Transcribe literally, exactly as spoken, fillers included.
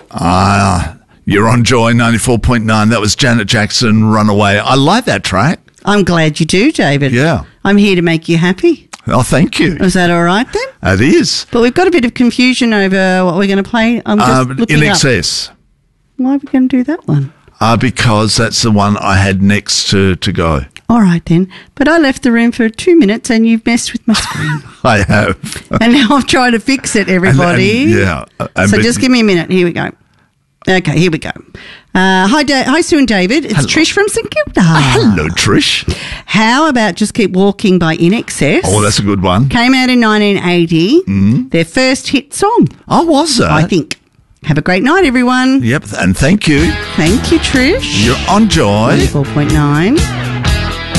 Ah, you're on Joy ninety-four point nine. That was Janet Jackson, Runaway. I like that track. I'm glad you do, David. Yeah. I'm here to make you happy. Oh, thank you. Is that all right then? It is. But we've got a bit of confusion over what we're going to play. I'm just Um, looking In up. Excess. Why are we going to do that one? Uh, because that's the one I had next to, to go. All right then. But I left the room for two minutes and you've messed with my screen. I have. And now I'm trying to fix it, everybody. And- and- yeah. And so but- just give me a minute. Here we go. Okay, here we go. Uh, hi, da- hi, Sue and David. It's Hello. Trish from St Kilda. Hello, Trish. How about Just Keep Walking by In Excess? Oh, that's a good one. Came out in nineteen eighty. Mm. Their first hit song, Oh, was it? I think. Have a great night, everyone. Yep, and thank you. Thank you, Trish. You're on Joy. ninety-four point nine.